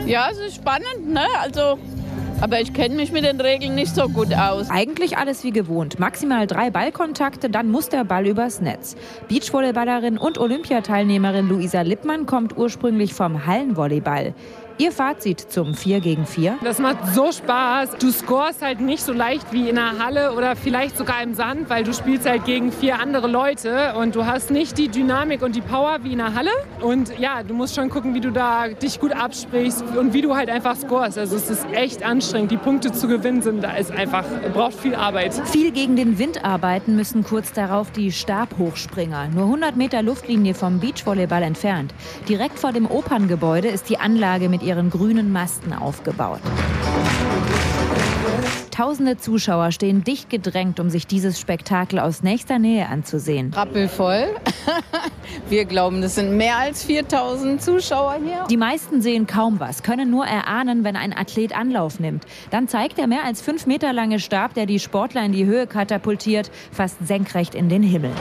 Ja, es ist spannend, ne? Aber ich kenne mich mit den Regeln nicht so gut aus. Eigentlich alles wie gewohnt. Maximal 3 Ballkontakte, dann muss der Ball übers Netz. Beachvolleyballerin und Olympiateilnehmerin Luisa Lippmann kommt ursprünglich vom Hallenvolleyball. Ihr Fazit zum 4-gegen-4? Das macht so Spaß. Du scorest halt nicht so leicht wie in einer Halle oder vielleicht sogar im Sand, weil du spielst halt gegen 4 andere Leute und du hast nicht die Dynamik und die Power wie in einer Halle. Und ja, du musst schon gucken, wie du da dich gut absprichst und wie du halt einfach scorest. Also es ist echt anstrengend. Die Punkte zu gewinnen braucht viel Arbeit. Viel gegen den Wind arbeiten müssen kurz darauf die Stabhochspringer. Nur 100 Meter Luftlinie vom Beachvolleyball entfernt. Direkt vor dem Operngebäude ist die Anlage mit ihren grünen Masten aufgebaut. Tausende Zuschauer stehen dicht gedrängt, um sich dieses Spektakel aus nächster Nähe anzusehen. Rappelvoll. Wir glauben, das sind mehr als 4000 Zuschauer hier. Die meisten sehen kaum was, können nur erahnen, wenn ein Athlet Anlauf nimmt. Dann zeigt der mehr als 5 Meter lange Stab, der die Sportler in die Höhe katapultiert, fast senkrecht in den Himmel.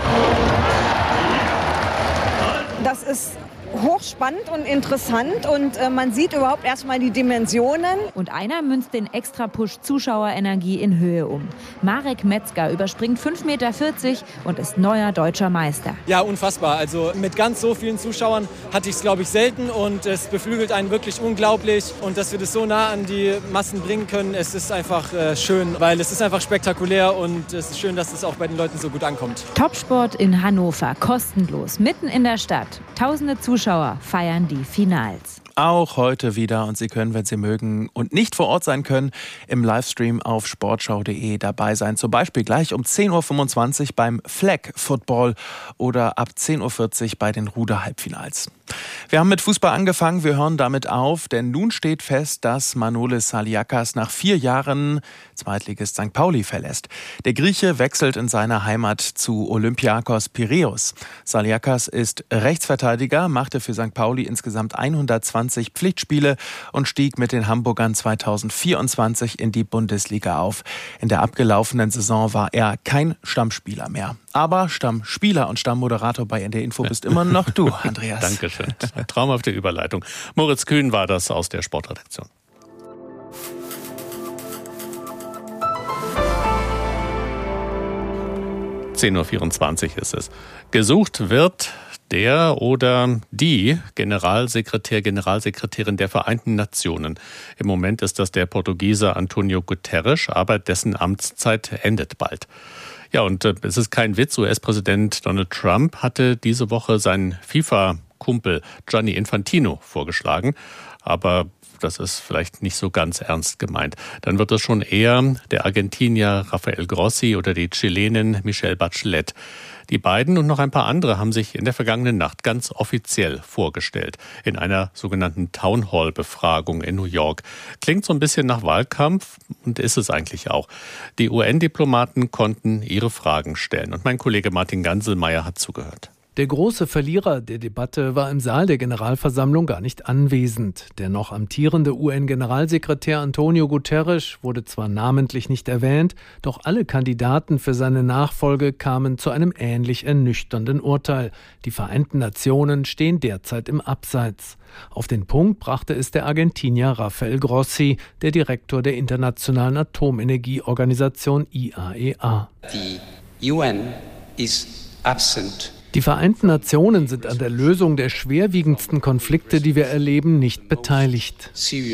Das ist hochspannend und interessant und man sieht überhaupt erstmal die Dimensionen. Und einer münzt den Extra-Push Zuschauerenergie in Höhe um. Marek Metzger überspringt 5,40 Meter und ist neuer deutscher Meister. Ja, unfassbar. Also mit ganz so vielen Zuschauern hatte ich es, glaube ich, selten und es beflügelt einen wirklich unglaublich. Und dass wir das so nah an die Massen bringen können, es ist einfach schön, weil es ist einfach spektakulär und es ist schön, dass es auch bei den Leuten so gut ankommt. Topsport in Hannover, kostenlos, mitten in der Stadt. Tausende Zuschauer feiern die Finals. Auch heute wieder und Sie können, wenn Sie mögen und nicht vor Ort sein können, im Livestream auf sportschau.de dabei sein. Zum Beispiel gleich um 10.25 Uhr beim Flag Football oder ab 10.40 Uhr bei den Ruder-Halbfinals. Wir haben mit Fußball angefangen, wir hören damit auf, denn nun steht fest, dass Manolis Saliakas nach 4 Jahren Zweitligist St. Pauli verlässt. Der Grieche wechselt in seine Heimat zu Olympiakos Piräus. Saliakas ist Rechtsverteidiger, machte für St. Pauli insgesamt 120 Pflichtspiele und stieg mit den Hamburgern 2024 in die Bundesliga auf. In der abgelaufenen Saison war er kein Stammspieler mehr. Aber Stammspieler und Stammmoderator bei NDR Info bist immer noch du, Andreas. Dankeschön. Traumhafte Überleitung. Moritz Kühn war das aus der Sportredaktion. (10.24 Uhr) ist es. Gesucht wird der oder die Generalsekretärin der Vereinten Nationen. Im Moment ist das der Portugiese António Guterres, aber dessen Amtszeit endet bald. Ja, und es ist kein Witz, US-Präsident Donald Trump hatte diese Woche seinen FIFA-Kumpel Gianni Infantino vorgeschlagen, aber das ist vielleicht nicht so ganz ernst gemeint. Dann wird es schon eher der Argentinier Rafael Grossi oder die Chilenin Michelle Bachelet. Die beiden und noch ein paar andere haben sich in der vergangenen Nacht ganz offiziell vorgestellt in einer sogenannten Townhall-Befragung in New York. Klingt so ein bisschen nach Wahlkampf und ist es eigentlich auch. Die UN-Diplomaten konnten ihre Fragen stellen und mein Kollege Martin Ganselmeier hat zugehört. Der große Verlierer der Debatte war im Saal der Generalversammlung gar nicht anwesend. Der noch amtierende UN-Generalsekretär António Guterres wurde zwar namentlich nicht erwähnt, doch alle Kandidaten für seine Nachfolge kamen zu einem ähnlich ernüchternden Urteil. Die Vereinten Nationen stehen derzeit im Abseits. Auf den Punkt brachte es der Argentinier Rafael Grossi, der Direktor der Internationalen Atomenergieorganisation IAEA. The UN is absent. Die Vereinten Nationen sind an der Lösung der schwerwiegendsten Konflikte, die wir erleben, nicht beteiligt.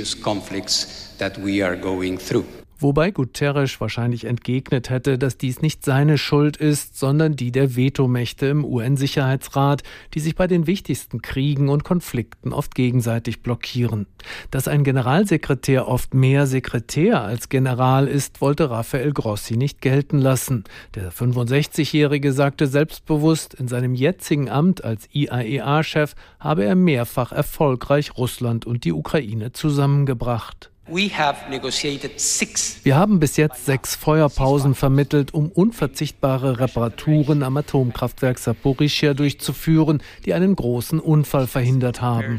Wobei Guterres wahrscheinlich entgegnet hätte, dass dies nicht seine Schuld ist, sondern die der Vetomächte im UN-Sicherheitsrat, die sich bei den wichtigsten Kriegen und Konflikten oft gegenseitig blockieren. Dass ein Generalsekretär oft mehr Sekretär als General ist, wollte Rafael Grossi nicht gelten lassen. Der 65-Jährige sagte selbstbewusst, in seinem jetzigen Amt als IAEA-Chef habe er mehrfach erfolgreich Russland und die Ukraine zusammengebracht. Wir haben bis jetzt 6 Feuerpausen vermittelt, um unverzichtbare Reparaturen am Atomkraftwerk Saporischschja durchzuführen, die einen großen Unfall verhindert haben.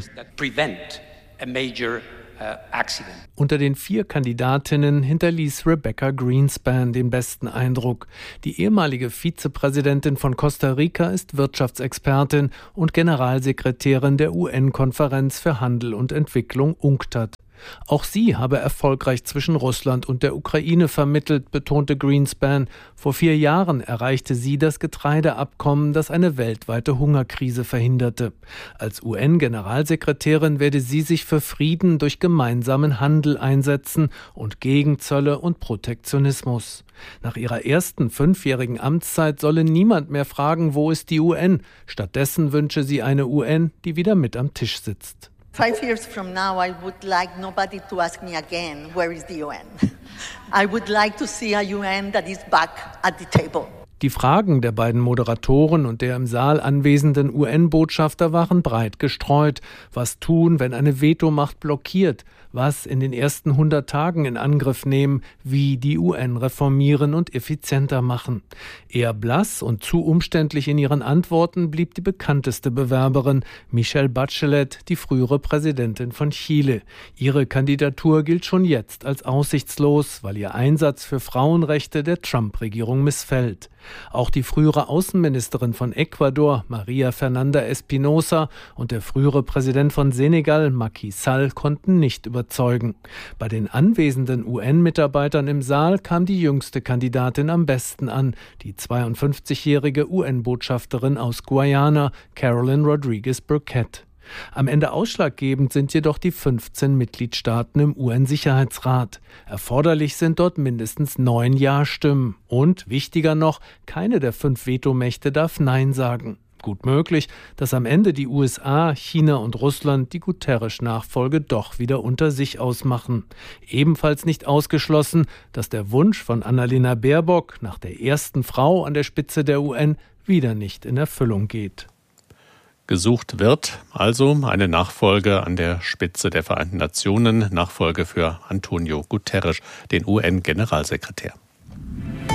Unter den 4 Kandidatinnen hinterließ Rebecca Greenspan den besten Eindruck. Die ehemalige Vizepräsidentin von Costa Rica ist Wirtschaftsexpertin und Generalsekretärin der UN-Konferenz für Handel und Entwicklung UNCTAD. Auch sie habe erfolgreich zwischen Russland und der Ukraine vermittelt, betonte Greenspan. Vor 4 Jahren erreichte sie das Getreideabkommen, das eine weltweite Hungerkrise verhinderte. Als UN-Generalsekretärin werde sie sich für Frieden durch gemeinsamen Handel einsetzen und gegen Zölle und Protektionismus. Nach ihrer ersten 5-jährigen Amtszeit solle niemand mehr fragen, wo ist die UN? Stattdessen wünsche sie eine UN, die wieder mit am Tisch sitzt. 5 years from now, I would like nobody to ask me again, where is the UN? I would like to see a UN that is back at the table. Die Fragen der beiden Moderatoren und der im Saal anwesenden UN-Botschafter waren breit gestreut. Was tun, wenn eine Vetomacht blockiert? Was in den ersten 100 Tagen in Angriff nehmen? Wie die UN reformieren und effizienter machen? Eher blass und zu umständlich in ihren Antworten blieb die bekannteste Bewerberin, Michelle Bachelet, die frühere Präsidentin von Chile. Ihre Kandidatur gilt schon jetzt als aussichtslos, weil ihr Einsatz für Frauenrechte der Trump-Regierung missfällt. Auch die frühere Außenministerin von Ecuador, Maria Fernanda Espinosa, und der frühere Präsident von Senegal, Macky Sall, konnten nicht überzeugen. Bei den anwesenden UN-Mitarbeitern im Saal kam die jüngste Kandidatin am besten an, die 52-jährige UN-Botschafterin aus Guyana, Carolyn Rodriguez Burkett. Am Ende ausschlaggebend sind jedoch die 15 Mitgliedstaaten im UN-Sicherheitsrat. Erforderlich sind dort mindestens 9 Ja-Stimmen. Und, wichtiger noch, keine der 5 Vetomächte darf Nein sagen. Gut möglich, dass am Ende die USA, China und Russland die Guterres-Nachfolge doch wieder unter sich ausmachen. Ebenfalls nicht ausgeschlossen, dass der Wunsch von Annalena Baerbock nach der ersten Frau an der Spitze der UN wieder nicht in Erfüllung geht. Gesucht wird also eine Nachfolge an der Spitze der Vereinten Nationen, Nachfolge für Antonio Guterres, den UN-Generalsekretär.